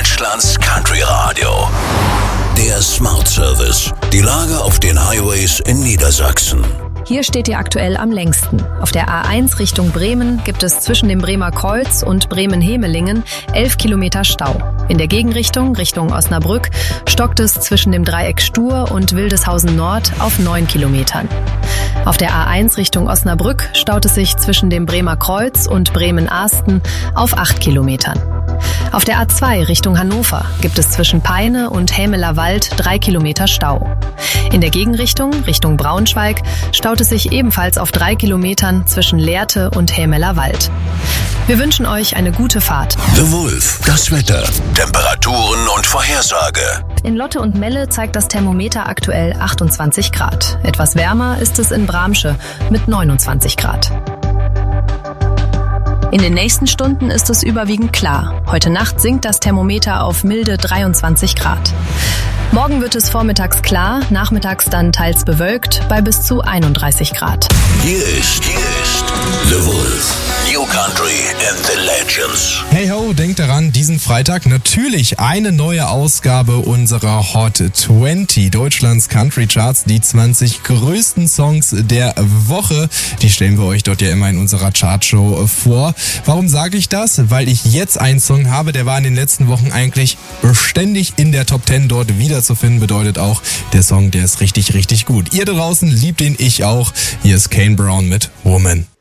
Deutschlands Country Radio. Der Smart Service. Die Lage auf den Highways in Niedersachsen. Hier steht ihr aktuell am längsten. Auf der A1 Richtung Bremen gibt es zwischen dem Bremer Kreuz und Bremen-Hemelingen 11 Kilometer Stau. In der Gegenrichtung, Richtung Osnabrück, stockt es zwischen dem Dreieck Stur und Wildeshausen Nord auf 9 Kilometern. Auf der A1 Richtung Osnabrück staut es sich zwischen dem Bremer Kreuz und Bremen-Ahsten auf 8 Kilometern. Auf der A2 Richtung Hannover gibt es zwischen Peine und Hämeler Wald 3 Kilometer Stau. In der Gegenrichtung, Richtung Braunschweig, staut es sich ebenfalls auf 3 Kilometern zwischen Lehrte und Hämeler Wald. Wir wünschen euch eine gute Fahrt. The Wolf, das Wetter, Temperaturen und Vorhersage. In Lotte und Melle zeigt das Thermometer aktuell 28 Grad. Etwas wärmer ist es in Bramsche mit 29 Grad. In den nächsten Stunden ist es überwiegend klar. Heute Nacht sinkt das Thermometer auf milde 23 Grad. Morgen wird es vormittags klar, nachmittags dann teils bewölkt bei bis zu 31 Grad. Hier ist The Wolf. New Country and the Legends. Hey ho, denkt daran, diesen Freitag natürlich eine neue Ausgabe unserer Hot 20 Deutschlands Country Charts. Die 20 größten Songs der Woche, die stellen wir euch dort ja immer in unserer Chartshow vor. Warum sage ich das? Weil ich jetzt einen Song habe, der war in den letzten Wochen eigentlich ständig in der Top 10 dort wiederzufinden. Bedeutet auch, der Song, der ist richtig, richtig gut. Ihr da draußen liebt ihn, ich auch. Hier ist Kane Brown mit Woman.